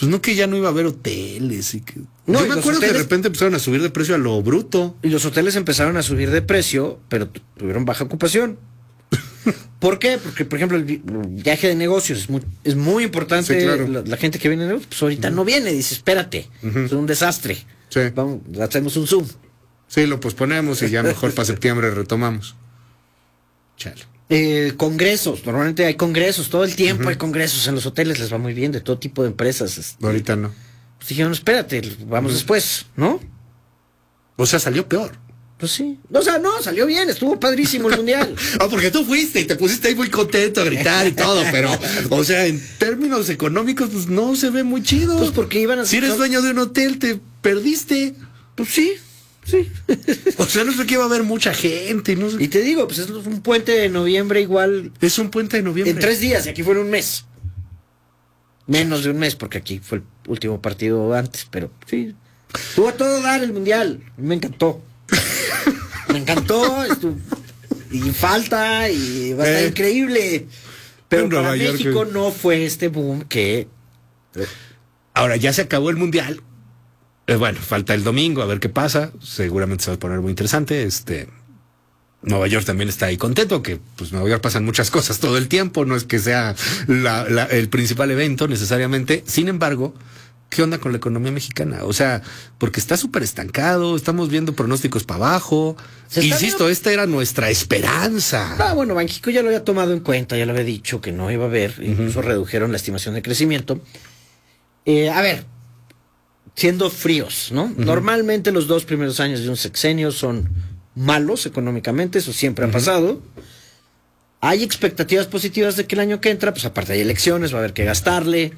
Pues no, que ya no iba a haber hoteles y que... No, yo y me los acuerdo que de hoteles- repente empezaron a subir de precio a lo bruto. Y los hoteles empezaron a subir de precio, pero tuvieron baja ocupación. ¿Por qué? Porque, por ejemplo, el viaje de negocios es muy importante. Sí, claro. La gente que viene de negocios, pues ahorita no viene, dice, espérate, es un desastre. Sí. Vamos, hacemos un Zoom. Sí, lo posponemos y ya mejor para septiembre retomamos. Chale. Congresos, normalmente hay congresos, todo el tiempo hay congresos en los hoteles, les va muy bien, de todo tipo de empresas. Ahorita no. Pues dijeron, espérate, vamos después, ¿no? O sea, salió peor. Pues sí. O sea, no, salió bien, estuvo padrísimo el mundial. Porque tú fuiste y te pusiste ahí muy contento a gritar y todo, pero, o sea, en términos económicos, pues no se ve muy chido. Pues porque iban a... Si eres dueño de un hotel, te perdiste. Pues sí. O sea, no sé que iba a haber mucha gente. No sé. Y te digo, pues es un puente de noviembre igual. Es un puente de noviembre. En 3 días, y aquí fue en un mes. Menos de un mes, porque aquí fue el último partido antes, pero sí. Estuvo a todo dar el mundial. Me encantó. Me encantó. Y falta, y va a estar increíble. Pero En para Nueva York, México no fue este boom que... Ahora ya se acabó el mundial. Bueno, falta el domingo, a ver qué pasa. Seguramente se va a poner muy interesante. Nueva York también está ahí contento, que pues Nueva York pasan muchas cosas todo el tiempo, no es que sea el principal evento necesariamente. Sin embargo, ¿qué onda con la economía mexicana? O sea, porque está súper estancado, estamos viendo pronósticos para abajo. Insisto, esta era nuestra esperanza. Bueno, Banxico ya lo había tomado en cuenta, ya lo había dicho que no iba a haber, incluso redujeron la estimación de crecimiento. A ver, siendo fríos, ¿no? Normalmente los 2 primeros años de un sexenio son malos económicamente, eso siempre ha pasado. Hay expectativas positivas de que el año que entra, pues aparte hay elecciones, va a haber que gastarle.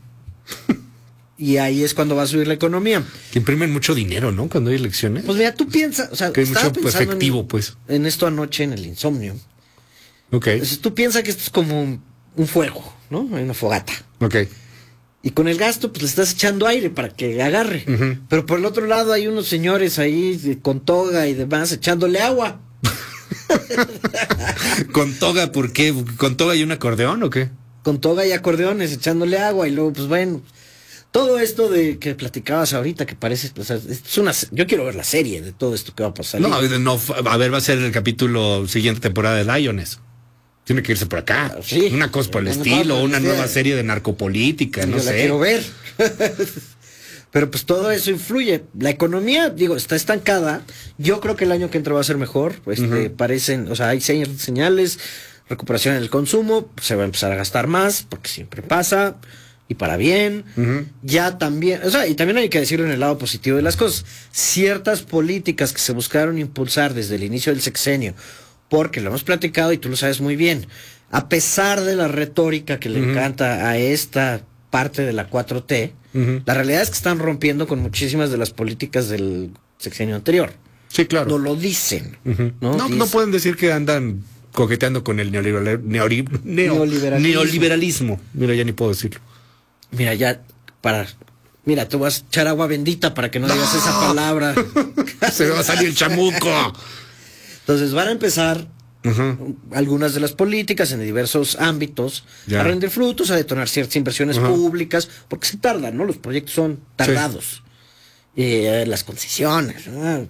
Y ahí es cuando va a subir la economía. Que imprimen mucho dinero, ¿no? Cuando hay elecciones. Pues mira, tú piensas, o sea, que hay estaba mucho pensando efectivo, pues. en esto anoche en el insomnio. Ok. Entonces, tú piensas que esto es como un fuego, ¿no? Hay una fogata. Ok. Y con el gasto, pues le estás echando aire para que agarre. Pero por el otro lado hay unos señores ahí con toga y demás echándole agua. ¿Con toga por qué? ¿Con toga y un acordeón o qué? Con toga y acordeones echándole agua. Y luego, pues bueno, todo esto de que platicabas ahorita que parece... O sea, yo quiero ver la serie de todo esto que va a pasar. No, a ver, va a ser el capítulo siguiente temporada de Lioness. Tiene que irse por acá. Sí. Una cosa por el estilo, una nueva serie de narcopolítica, no yo sé. la quiero ver. Pero pues todo eso influye. La economía, digo, está estancada. Yo creo que el año que entra va a ser mejor. Parecen, o sea, hay señales, recuperación en el consumo, se va a empezar a gastar más, porque siempre pasa, y para bien. Ya también, o sea, y también hay que decirlo en el lado positivo de las cosas. Ciertas políticas que se buscaron impulsar desde el inicio del sexenio, porque lo hemos platicado y tú lo sabes muy bien, a pesar de la retórica que le encanta a esta parte de la 4T, la realidad es que están rompiendo con muchísimas de las políticas del sexenio anterior. Sí, claro. No lo dicen. No pueden decir que andan coqueteando con el neoliberalismo. Mira, ya ni puedo decirlo. Mira, mira, te voy a echar agua bendita para que no digas esa palabra. Se me va a salir el chamuco. Entonces van a empezar algunas de las políticas en diversos ámbitos a rendir frutos, a detonar ciertas inversiones públicas, porque se tardan, ¿no? Los proyectos son tardados. Las concesiones, ¿no?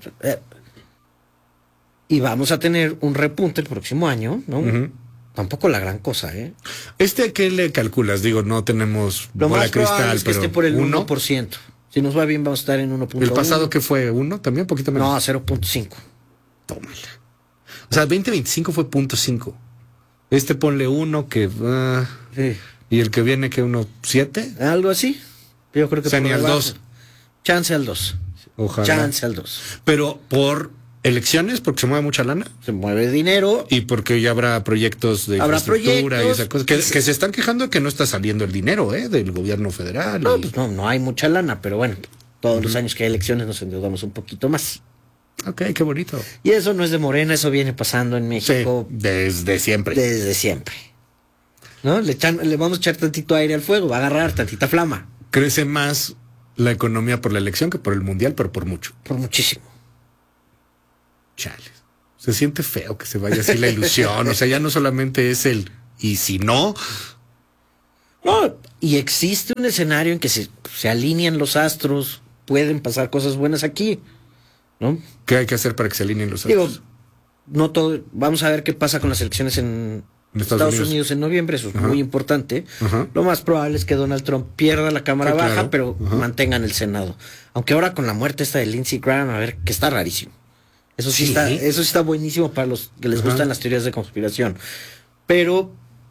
Y vamos a tener un repunte el próximo año, ¿no? Tampoco la gran cosa, ¿eh? ¿Qué le calculas? Digo, no tenemos Lo bola más probable cristal, es que pero esté por el 1%. 1%. Si nos va bien, vamos a estar en 1.1. ¿El pasado qué fue? ¿1 también? ¿Poquito menos? No, 0.5. Tómala. O sea, 2025 fue 0.5. Ponle 1 que... Sí. ¿Y el que viene que 1.7? Algo así. Yo creo que... O sea, ni al 2. Chance al 2. Ojalá. Chance al 2. Pero por elecciones, porque se mueve mucha lana. Se mueve dinero. Y porque ya habrá proyectos de infraestructura y esa cosa. Que se están quejando de que no está saliendo el dinero, del gobierno federal. No, pues no hay mucha lana, pero bueno, todos los años que hay elecciones nos endeudamos un poquito más. Ok, qué bonito. Y eso no es de Morena, eso viene pasando en México. Sí, desde siempre. Desde siempre. ¿No? Le vamos a echar tantito aire al fuego, va a agarrar tantita flama. Crece más la economía por la elección que por el mundial, pero por mucho. Por muchísimo. Chale. Se siente feo que se vaya así la ilusión. O sea, ya no solamente es el y si no. No, y existe un escenario en que se alinean los astros, pueden pasar cosas buenas aquí, ¿no? ¿Qué hay que hacer para que se alineen los Digo, astros? no todo, vamos a ver qué pasa con las elecciones en Estados Unidos en noviembre, eso es muy importante. Lo más probable es que Donald Trump pierda la Cámara Sí, Baja, claro. pero mantengan el Senado. Aunque ahora con la muerte esta de Lindsey Graham, a ver, que está rarísimo. Eso sí, Sí. eso sí está buenísimo para los que les gustan las teorías de conspiración. Pero,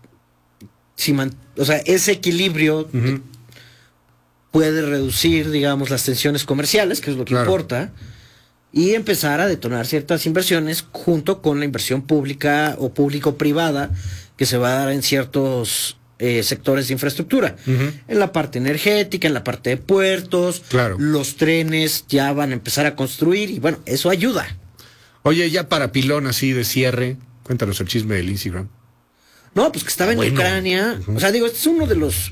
o sea, ese equilibrio puede reducir, digamos, las tensiones comerciales, que es lo que importa, y empezar a detonar ciertas inversiones junto con la inversión pública o público-privada que se va a dar en ciertos sectores de infraestructura. En la parte energética, en la parte de puertos, los trenes ya van a empezar a construir y bueno, eso ayuda. Oye, ya para pilón así de cierre, cuéntanos el chisme del Instagram. No, pues que estaba en Ucrania. O sea, digo, este es uno de los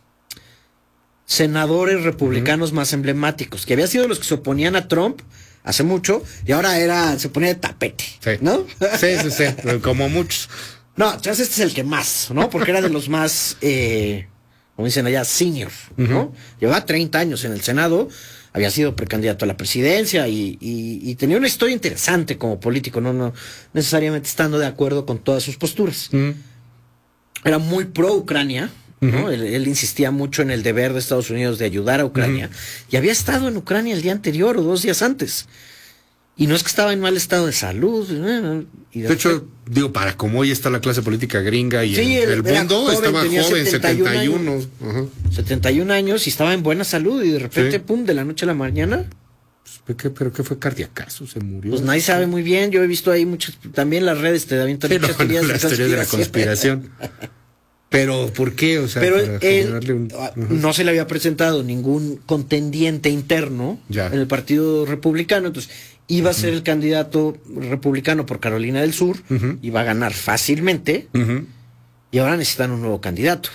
senadores republicanos más emblemáticos, que había sido los que se oponían a Trump hace mucho, y ahora se ponía de tapete, ¿no? Sí, como muchos. No, entonces este es el que más, ¿no? Porque era de los más, como dicen allá, senior, ¿no? Llevaba 30 años en el Senado, había sido precandidato a la presidencia y tenía una historia interesante como político, no necesariamente estando de acuerdo con todas sus posturas. Era muy pro Ucrania, ¿no? Él insistía mucho en el deber de Estados Unidos de ayudar a Ucrania, y había estado en Ucrania el día anterior o 2 días antes. Y no es que estaba en mal estado de salud. De hecho, digo, para como hoy está la clase política gringa y sí, el mundo, joven, estaba joven, 71. Años, 71 años y estaba en buena salud y de repente, pum, de la noche a la mañana. ¿Pero qué fue? ¿Cardiacazo? ¿Se murió? Pues nadie sabe muy bien. Yo he visto ahí muchas, también las redes te dan muchas teorías de la conspiración. Pero, ¿por qué? O sea, pero él no se le había presentado ningún contendiente interno en el Partido Republicano, entonces iba a ser el candidato republicano por Carolina del Sur, iba a ganar fácilmente, y ahora necesitan un nuevo candidato.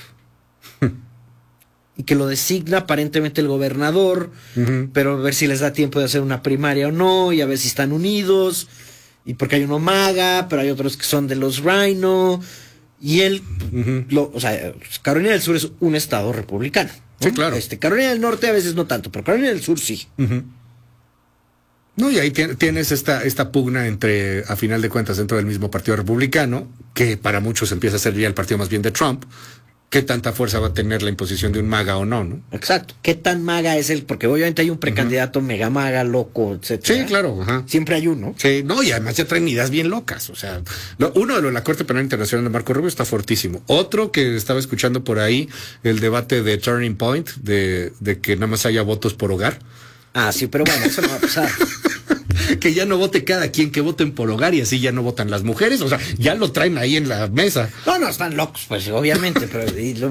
Y que lo designa aparentemente el gobernador, pero a ver si les da tiempo de hacer una primaria o no, y a ver si están unidos, y porque hay uno MAGA, pero hay otros que son de los Rhino. Y él, o sea, Carolina del Sur es un estado republicano, ¿no? Sí, claro. Carolina del Norte a veces no tanto, pero Carolina del Sur sí. No, y ahí tienes esta pugna entre, a final de cuentas, dentro del mismo partido republicano, que para muchos empieza a ser ya el partido más bien de Trump. ¿Qué tanta fuerza va a tener la imposición de un MAGA o no, no? Exacto. ¿Qué tan MAGA es él? Porque obviamente hay un precandidato mega MAGA, loco, etcétera. Sí, claro. Siempre hay uno. Sí, no, y además ya traen ideas bien locas. O sea, uno de la Corte Penal Internacional de Marco Rubio está fortísimo. Otro que estaba escuchando por ahí, el debate de Turning Point, de que nada más haya votos por hogar. Ah, sí, pero bueno, eso no va a pasar. Que ya no vote cada quien, que voten por hogar y así ya no votan las mujeres. O sea, ya lo traen ahí en la mesa. No, están locos, pues obviamente, pero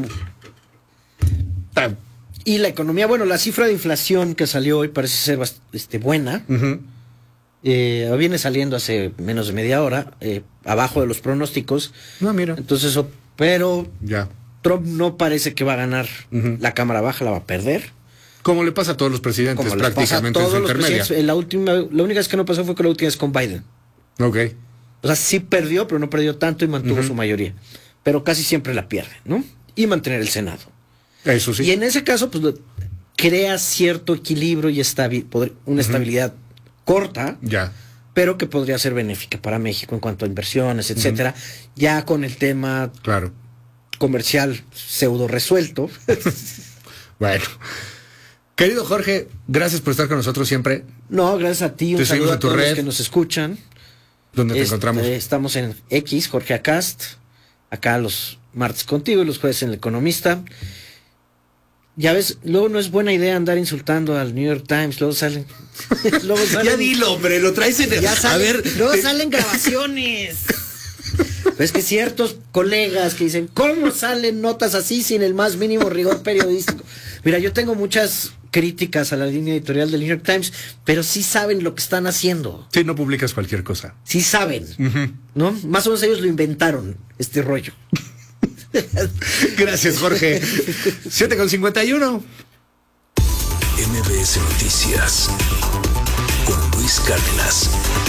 y la economía, bueno, la cifra de inflación que salió hoy parece ser buena. Viene saliendo hace menos de media hora, abajo de los pronósticos. No, mira. Entonces pero ya Trump no parece que va a ganar la Cámara Baja, la va a perder. Como le pasa a todos los presidentes, Como prácticamente en su intermedia. La única vez que no pasó fue con la última vez con Biden. Ok. O sea, sí perdió, pero no perdió tanto y mantuvo su mayoría. Pero casi siempre la pierde, ¿no? Y mantener el Senado. Eso sí. Y en ese caso, pues crea cierto equilibrio y una estabilidad corta, pero que podría ser benéfica para México en cuanto a inversiones, etcétera. Ya con el tema comercial pseudo resuelto. Bueno. Querido Jorge, gracias por estar con nosotros siempre. No, gracias a ti. Un saludo a todos los que nos escuchan. ¿Dónde te encontramos? Estamos en X, Jorge Acast. Acá los martes contigo y los jueves en El Economista. Ya ves, luego no es buena idea andar insultando al New York Times. Luego salen. Ya dilo, hombre, lo traes en el. A ver. Luego salen grabaciones. Es que ciertos colegas que dicen, ¿cómo salen notas así sin el más mínimo rigor periodístico? Mira, yo tengo muchas críticas a la línea editorial del New York Times, pero sí saben lo que están haciendo. Sí, no publicas cualquier cosa. Sí saben, ¿no? Más o menos ellos lo inventaron, este rollo. Gracias, Jorge. 7:51. MBS Noticias con Luis Cárdenas.